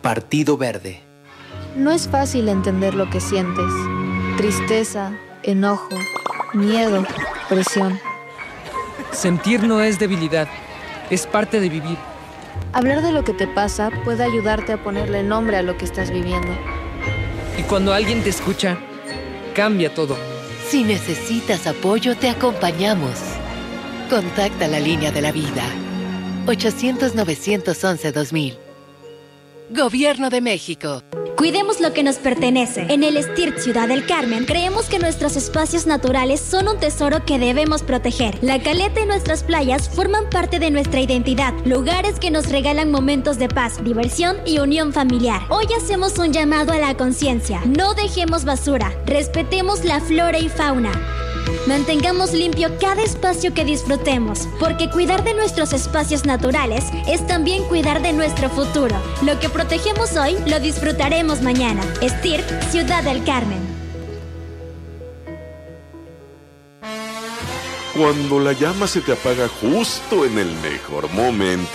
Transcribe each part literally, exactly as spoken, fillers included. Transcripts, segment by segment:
Partido Verde. No es fácil entender lo que sientes. Tristeza, enojo, miedo, presión. Sentir no es debilidad, es parte de vivir. Hablar de lo que te pasa puede ayudarte a ponerle nombre a lo que estás viviendo. Y cuando alguien te escucha, cambia todo. Si necesitas apoyo, te acompañamos. Contacta la línea de la vida. ochocientos, novecientos once, dos mil. Gobierno de México. Cuidemos lo que nos pertenece. En el S T I R T Ciudad del Carmen, creemos que nuestros espacios naturales son un tesoro que debemos proteger. La caleta y nuestras playas forman parte de nuestra identidad, lugares que nos regalan momentos de paz, diversión y unión familiar. Hoy hacemos un llamado a la conciencia. No dejemos basura, respetemos la flora y fauna. Mantengamos limpio cada espacio que disfrutemos, porque cuidar de nuestros espacios naturales es también cuidar de nuestro futuro. Lo que protegemos hoy, lo disfrutaremos mañana. S T I R T Ciudad del Carmen. Cuando la llama se te apaga justo en el mejor momento...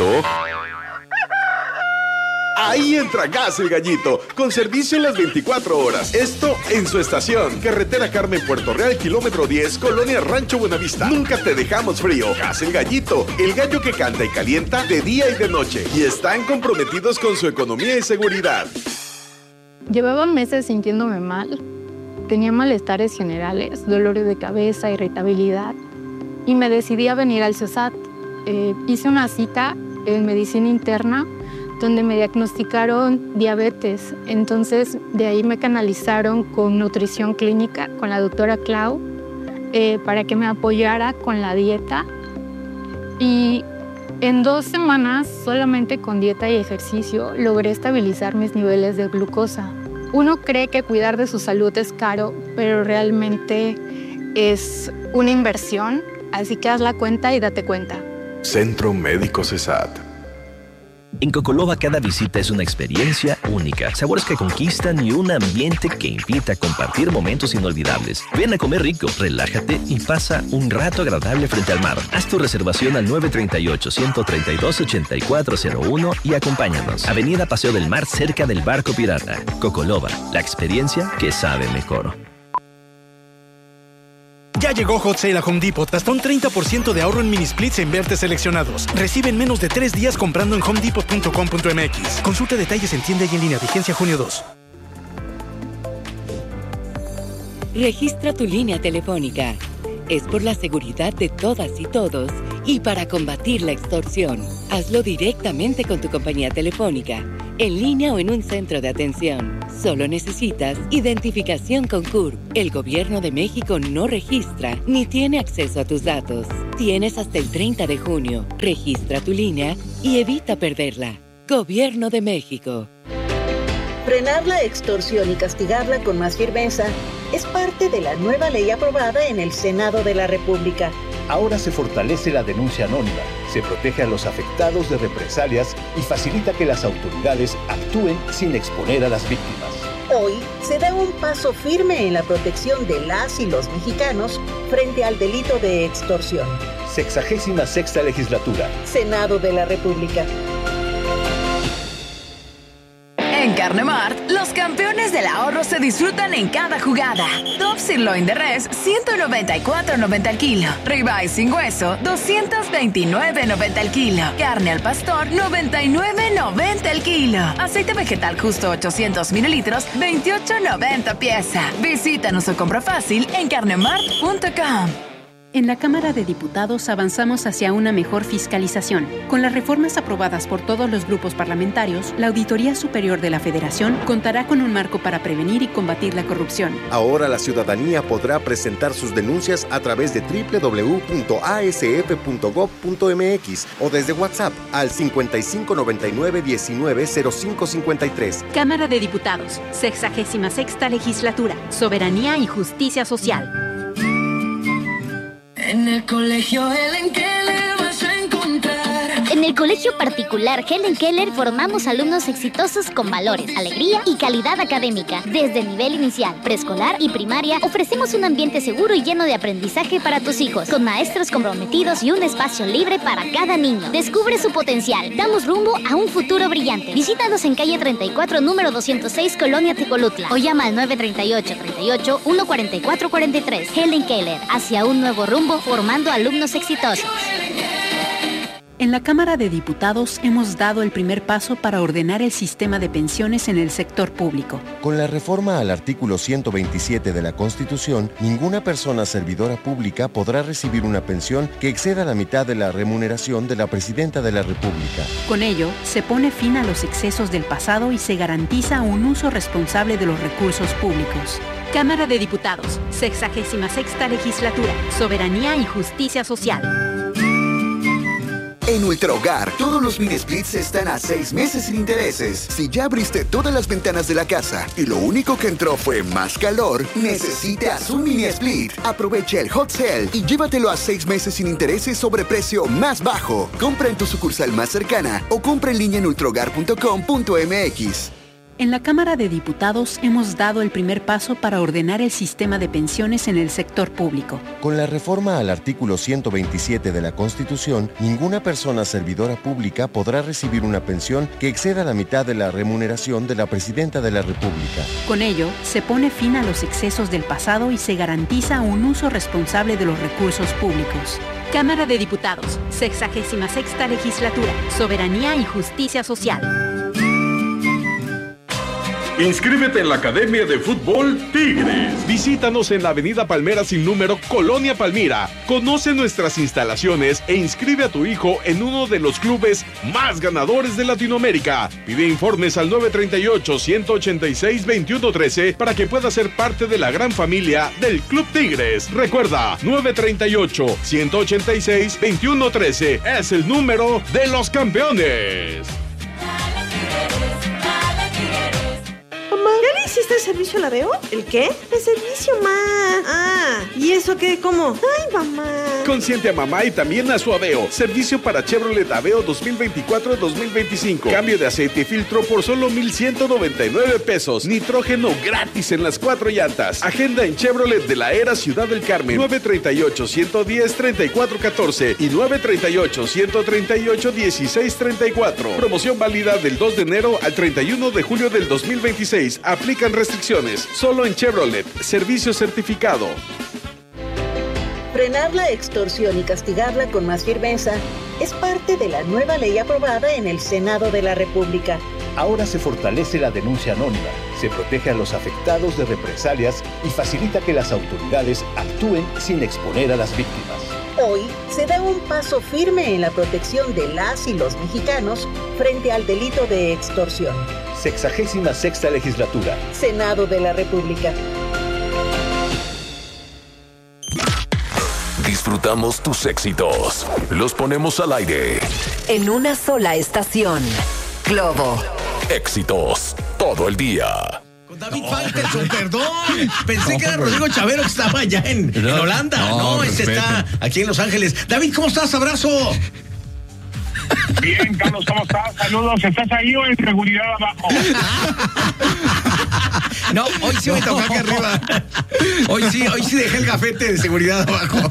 Ahí entra Gas El Gallito, con servicio en las veinticuatro horas. Esto en su estación. Carretera Carmen Puerto Real, kilómetro diez, Colonia Rancho Buenavista. Nunca te dejamos frío. Gas El Gallito, el gallo que canta y calienta de día y de noche. Y están comprometidos con su economía y seguridad. Llevaba meses sintiéndome mal. Tenía malestares generales, dolores de cabeza, irritabilidad. Y me decidí a venir al CESAT. Eh, hice una cita en medicina interna donde me diagnosticaron diabetes. Entonces, de ahí me canalizaron con nutrición clínica, con la doctora Clau, eh, para que me apoyara con la dieta. Y en dos semanas, solamente con dieta y ejercicio, logré estabilizar mis niveles de glucosa. Uno cree que cuidar de su salud es caro, pero realmente es una inversión, así que haz la cuenta y date cuenta. Centro Médico CESAT. En Cocoloba cada visita es una experiencia única, sabores que conquistan y un ambiente que invita a compartir momentos inolvidables. Ven a comer rico, relájate y pasa un rato agradable frente al mar. Haz tu reservación al nueve tres ocho, uno tres dos, ocho cuatro cero uno y acompáñanos. Avenida Paseo del Mar, cerca del Barco Pirata. Cocoloba, la experiencia que sabe mejor. Ya llegó Hot Sale a Home Depot. Hasta un treinta por ciento de ahorro en mini splits en vertes seleccionados. Recibe en menos de tres días comprando en home depot punto com punto m x. Consulta detalles en tienda y en línea. Vigencia junio dos. Registra tu línea telefónica. Es por la seguridad de todas y todos y para combatir la extorsión. Hazlo directamente con tu compañía telefónica, en línea o en un centro de atención. Solo necesitas identificación con C U R P. El Gobierno de México no registra ni tiene acceso a tus datos. Tienes hasta el treinta de junio. Registra tu línea y evita perderla. Gobierno de México. Frenar la extorsión y castigarla con más firmeza es parte de la nueva ley aprobada en el Senado de la República. Ahora se fortalece la denuncia anónima, se protege a los afectados de represalias y facilita que las autoridades actúen sin exponer a las víctimas. Hoy se da un paso firme en la protección de las y los mexicanos frente al delito de extorsión. Sexagésima sexta legislatura. Senado de la República. En Carnemart, los campeones del ahorro se disfrutan en cada jugada. Top Sirloin de Res, ciento noventa y cuatro noventa al kilo. Ribeye sin hueso, doscientos veintinueve noventa al kilo. Carne al pastor, noventa y nueve noventa al kilo. Aceite vegetal justo ochocientos mililitros, veintiocho noventa pieza. Visítanos o compra fácil en carnemart punto com. En la Cámara de Diputados avanzamos hacia una mejor fiscalización. Con las reformas aprobadas por todos los grupos parlamentarios, la Auditoría Superior de la Federación contará con un marco para prevenir y combatir la corrupción. Ahora la ciudadanía podrá presentar sus denuncias a través de doble u doble u doble u punto a s f punto gob punto m x o desde WhatsApp al cincuenta y cinco noventa y nueve diecinueve cero cinco cincuenta y tres. Cámara de Diputados, sexagésima sexta legislatura, soberanía y justicia social. En el colegio, Helen, ¿qué le vas a encontrar? En el colegio particular Helen Keller formamos alumnos exitosos con valores, alegría y calidad académica. Desde el nivel inicial, preescolar y primaria, ofrecemos un ambiente seguro y lleno de aprendizaje para tus hijos, con maestros comprometidos y un espacio libre para cada niño. Descubre su potencial. Damos rumbo a un futuro brillante. Visítanos en calle treinta y cuatro, número doscientos seis, Colonia Tecolutla, o llama al nueve tres ocho, treinta y ocho, uno cuarenta y cuatro cuarenta y tres. Helen Keller, hacia un nuevo rumbo, formando alumnos exitosos. En la Cámara de Diputados hemos dado el primer paso para ordenar el sistema de pensiones en el sector público. Con la reforma al artículo ciento veintisiete de la Constitución, ninguna persona servidora pública podrá recibir una pensión que exceda la mitad de la remuneración de la Presidenta de la República. Con ello, se pone fin a los excesos del pasado y se garantiza un uso responsable de los recursos públicos. Cámara de Diputados, sexagésima sexta legislatura, Soberanía y Justicia Social. En Ultrahogar, todos los mini splits están a seis meses sin intereses. Si ya abriste todas las ventanas de la casa y lo único que entró fue más calor, necesitas un mini split. Aprovecha el hot sale y llévatelo a seis meses sin intereses sobre precio más bajo. Compra en tu sucursal más cercana o compra en línea en ultrahogar punto com punto m x. En la Cámara de Diputados hemos dado el primer paso para ordenar el sistema de pensiones en el sector público. Con la reforma al artículo ciento veintisiete de la Constitución, ninguna persona servidora pública podrá recibir una pensión que exceda la mitad de la remuneración de la Presidenta de la República. Con ello, se pone fin a los excesos del pasado y se garantiza un uso responsable de los recursos públicos. Cámara de Diputados, sexagésima sexta legislatura, Soberanía y Justicia Social. Inscríbete en la Academia de Fútbol Tigres. Visítanos en la Avenida Palmera sin número, Colonia Palmira. Conoce nuestras instalaciones e inscribe a tu hijo en uno de los clubes más ganadores de Latinoamérica. Pide informes al nueve tres ocho, uno ocho seis, dos uno uno tres para que puedas ser parte de la gran familia del Club Tigres. Recuerda, nueve tres ocho, uno ocho seis, dos uno uno tres es el número de los campeones. ¿Ya le hiciste el servicio a la Veo? ¿El qué? El servicio, ma. Ah, ¿y eso qué? ¿Cómo? Ay, mamá. Consiente a mamá y también a su Aveo. Servicio para Chevrolet Aveo dos mil veinticuatro a dos mil veinticinco. Cambio de aceite y filtro por solo mil ciento noventa y nueve pesos. Nitrógeno gratis en las cuatro llantas. Agenda en Chevrolet de la Era Ciudad del Carmen. nueve tres ocho, uno uno cero, tres cuatro uno cuatro y nueve tres ocho, uno tres ocho, uno seis tres cuatro. Promoción válida del dos de enero al treinta y uno de julio del dos mil veintiséis. Aplican restricciones. Solo en Chevrolet. Servicio certificado. Frenar la extorsión y castigarla con más firmeza es parte de la nueva ley aprobada en el Senado de la República. Ahora se fortalece la denuncia anónima, se protege a los afectados de represalias y facilita que las autoridades actúen sin exponer a las víctimas. Hoy se da un paso firme en la protección de las y los mexicanos frente al delito de extorsión. Sexagésima sexta legislatura. Senado de la República. Disfrutamos tus éxitos. Los ponemos al aire. En una sola estación. Globo. Éxitos todo el día. David Faitelson, perdón. Pensé no, que era Rodrigo Chavero que estaba allá en, no, en Holanda. No, no este está aquí en Los Ángeles. David, ¿cómo estás? Abrazo. Bien, Carlos, ¿cómo estás? Saludos. ¿Estás ahí o en seguridad abajo? No, hoy sí me tocó aquí arriba. Hoy sí, hoy sí dejé el gafete de seguridad abajo.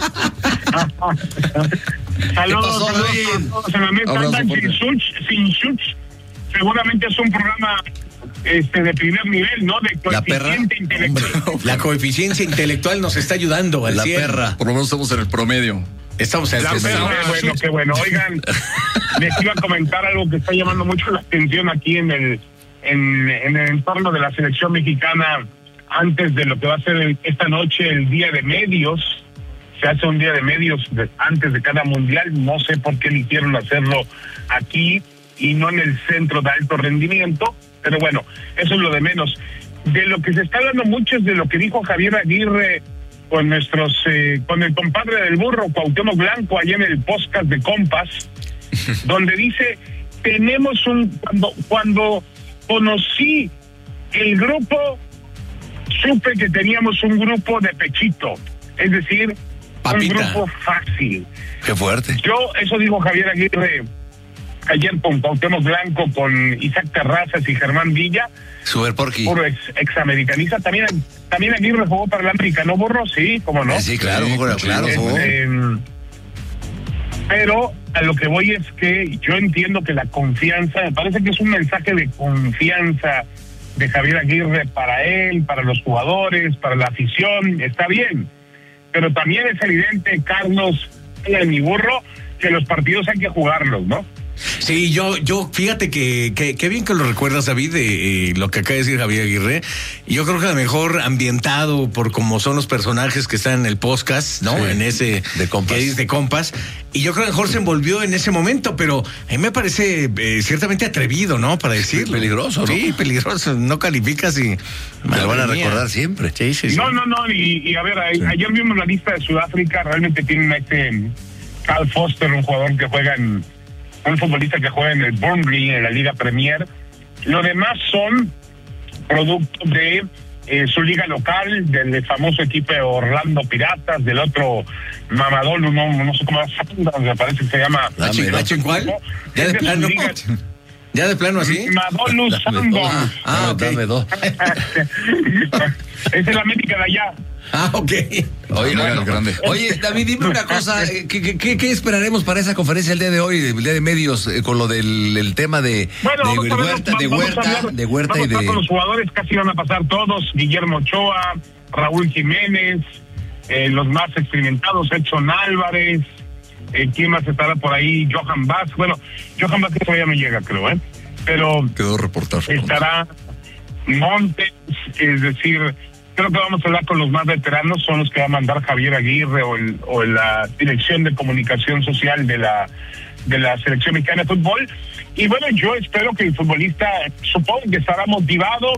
Saludos, saludos a todos en la mesa. Andan sin such, sin such. Seguramente es un programa este de primer nivel, ¿no? De coeficiente intelectual. Hombre, la coeficiencia intelectual nos está ayudando al La cien. perra. Por lo menos estamos en el promedio. Estamos en el La promedio. perra, qué bueno, qué bueno. Oigan, les iba a comentar algo que está llamando mucho la atención aquí en el en, en el entorno de la selección mexicana antes de lo que va a ser el, esta noche el día de medios. Se hace un día de medios de, antes de cada mundial. No sé por qué eligieron hacerlo aquí y no en el centro de alto rendimiento, pero bueno, eso es lo de menos. De lo que se está hablando mucho es de lo que dijo Javier Aguirre con nuestros, eh, con el compadre del burro, Cuauhtémoc Blanco, allá en el podcast de Compas, donde dice, tenemos un, cuando, cuando conocí el grupo, supe que teníamos un grupo de pechito, es decir, Papita. un grupo fácil. Qué fuerte. Yo, eso dijo Javier Aguirre ayer con Cuauhtémoc Blanco, con Isaac Terrazas y Germán Villa. Super Porky. Puro ex, examericanista. También, también Aguirre jugó para el América, ¿no, Burro? Sí, cómo no. Eh, sí, claro, sí, claro. claro este, eh, pero a lo que voy es que yo entiendo que la confianza, me parece que es un mensaje de confianza de Javier Aguirre para él, para los jugadores, para la afición, está bien. Pero también es evidente, Carlos, mi Burro, que los partidos hay que jugarlos, ¿no? Sí, yo, yo, fíjate que, que, que bien que lo recuerdas, David, de eh, lo que acaba de decir Javier Aguirre. Yo creo que a lo mejor ambientado por cómo son los personajes que están en el podcast, ¿no? Sí, en ese de compas. Que es de compas. Y yo creo que a lo mejor se envolvió en ese momento, pero a mí me parece eh, ciertamente atrevido, ¿no? Para decirlo. Sí, peligroso, ¿no? Sí, peligroso. No calificas y me lo van a recordar siempre. Sí, sí, sí. No, no, no. Y, y a ver, sí. ayer vimos la lista de Sudáfrica. Realmente tienen a este Cal Foster, un jugador que juega en... un futbolista que juega en el Burnley, en la Liga Premier. Lo demás son productos de eh, su liga local, del famoso equipo de Orlando Piratas, del otro mamador, no, no sé cómo me parece que se llama. ¿H en cuál? Ya de plano. ¿Ya de plano así? Madolu Sandon. Ah, ah, okay. Dame dos. Es el América de allá. Ah, ok. Oye, bueno, grande. Oye, David, dime una cosa, ¿qué, qué, ¿qué esperaremos para esa conferencia el día de hoy, el día de medios, eh, con lo del el tema de, bueno, de, vamos Huerta, ver, de vamos Huerta, hablar, de Huerta y de... Con los jugadores casi van a pasar todos, Guillermo Ochoa, Raúl Jiménez, eh, los más experimentados, Edson Álvarez, eh, ¿quién más estará por ahí? Johan Vázquez, bueno, Johan Vázquez todavía no llega, creo, ¿eh? Pero... Quedó reportar. Estará Montes, es decir... Creo que vamos a hablar con los más veteranos, son los que va a mandar Javier Aguirre o, el, o la Dirección de Comunicación Social de la de la Selección Mexicana de Fútbol. Y bueno, yo espero que el futbolista, supongo que estará motivado,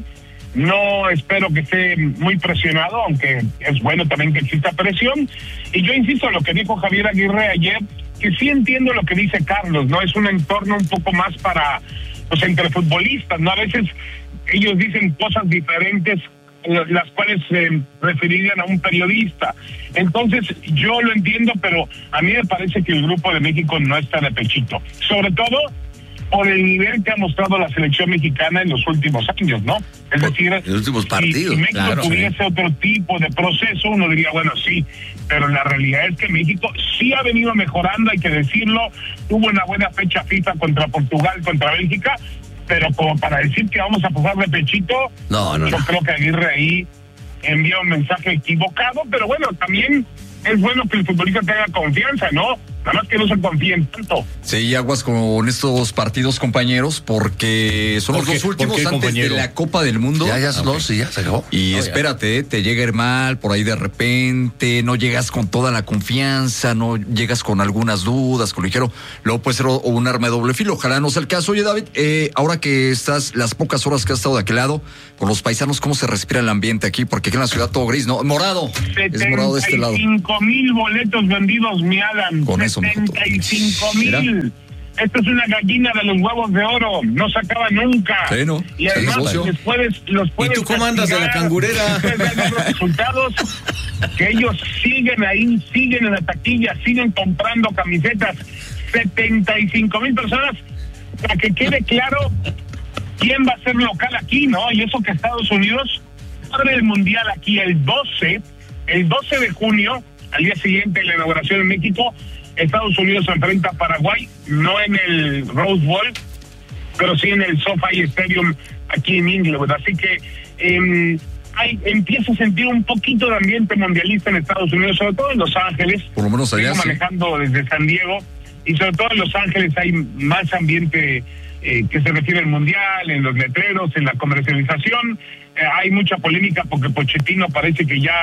no espero que esté muy presionado, aunque es bueno también que exista presión. Y yo insisto en lo que dijo Javier Aguirre ayer, que sí entiendo lo que dice Carlos, ¿no? Es un entorno un poco más para, pues, entre futbolistas, ¿no? A veces ellos dicen cosas diferentes las cuales se eh, referirían a un periodista. Entonces yo lo entiendo, pero a mí me parece que el Grupo de México no está de pechito, sobre todo por el nivel que ha mostrado la selección mexicana en los últimos años, ¿no? Es decir, en los últimos partidos, si, si México claro, tuviese sí. otro tipo de proceso, uno diría, bueno, sí, pero la realidad es que México sí ha venido mejorando, hay que decirlo. Tuvo una buena fecha FIFA contra Portugal, contra Bélgica, pero como para decir que vamos a pasar de pechito, no, no, yo no. creo que Aguirre ahí envía un mensaje equivocado, pero bueno, también es bueno que el futbolista tenga confianza, ¿no? Nada más que no se confíen tanto. Sí, aguas con estos partidos, compañeros, porque son los dos últimos qué, antes compañero? de la Copa del Mundo. Ya, ya son okay. dos y ya se acabó. Y no, espérate, te llega el mal por ahí de repente, no llegas con toda la confianza, no llegas con algunas dudas, con ligero, luego puede ser un arma de doble filo. Ojalá no sea el caso. Oye, David, eh, ahora que estás, las pocas horas que has estado de aquel lado, con los paisanos, ¿cómo se respira el ambiente aquí? Porque aquí en la ciudad todo gris, ¿no? Morado, es morado de este lado. setenta y cinco mil boletos vendidos, mi Alan. Con eso setenta y cinco mil. Esto es una gallina de los huevos de oro, no se acaba nunca. Sí, ¿no? Y además les puedes, los puedes. ¿Y tú cómo andas de la cangurera? Los resultados que ellos siguen ahí, siguen en la taquilla, siguen comprando camisetas. setenta y cinco mil personas, para que quede claro quién va a ser local aquí, ¿no? Y eso que Estados Unidos abre el mundial aquí el doce, el doce de junio, al día siguiente de la inauguración en México. Estados Unidos se enfrenta a Paraguay, no en el Rose Bowl, pero sí en el SoFi Stadium aquí en Inglewood. Así que eh, hay, empiezo a sentir un poquito de ambiente mundialista en Estados Unidos, sobre todo en Los Ángeles. Por lo menos allá, Estoy manejando sí. desde San Diego, y sobre todo en Los Ángeles hay más ambiente eh, que se refiere al mundial, en los letreros, en la comercialización. Eh, hay mucha polémica porque Pochettino parece que ya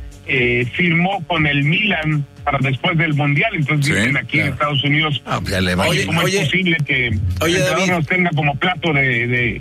eh, firmó con el Milan para después del mundial, entonces sí, dicen aquí claro. en Estados Unidos, ah, ya le va oye, ¿cómo oye, es posible que oye, el David, nos tenga como plato de... de...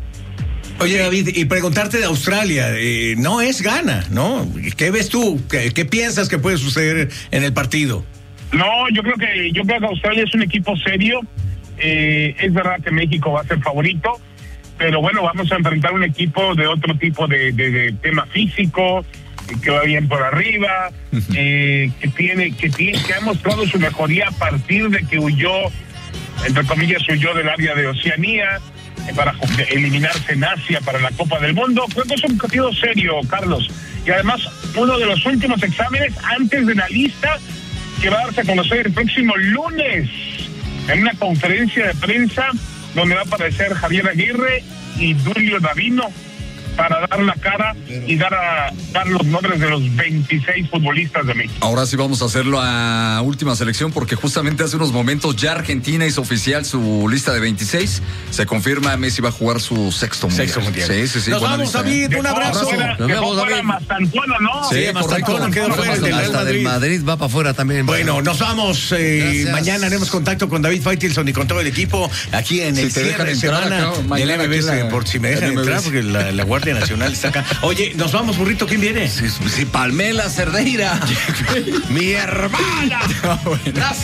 Oye, David, y preguntarte de Australia, eh, no es Ghana, ¿no? ¿Qué ves tú? ¿Qué, qué piensas que puede suceder en el partido? No, yo creo que yo creo que Australia es un equipo serio. Eh, es verdad que México va a ser favorito, pero bueno, vamos a enfrentar un equipo de otro tipo de, de, de tema físico, que va bien por arriba, eh, que tiene, que tiene, que ha mostrado su mejoría a partir de que huyó, entre comillas, huyó del área de Oceanía eh, para eliminarse en Asia para la Copa del Mundo. Creo que es un partido serio, Carlos. Y además, uno de los últimos exámenes antes de la lista que va a darse a conocer el próximo lunes en una conferencia de prensa donde va a aparecer Javier Aguirre y Dulio Davino para dar la cara y dar a dar los nombres de los veintiséis futbolistas de México. Ahora sí vamos a hacerlo a última selección porque justamente hace unos momentos ya Argentina hizo oficial su lista de veintiséis. Se confirma Messi va a jugar su sexto mundial. Sexto mundial. Sí, sí, sí. Nos vamos, lista, David, ¿eh? un abrazo. Nos vemos, David. Mastantuono, ¿no? Sí, Mastantuono quedó fuera del Real Hasta del Madrid va para afuera también. Bueno, nos vamos. Eh, mañana haremos contacto con David Faitelson y con todo el equipo aquí en Si el te cierre dejan de entrar, semana acá, del mañana M B S, aquí la- por si me dejan el M B S. entrar, porque la, la Guardia Nacional está acá. Oye, nos vamos, burrito, ¿quién viene? Sí, sí, Palmela Cerdeira. Mi hermana. Gracias.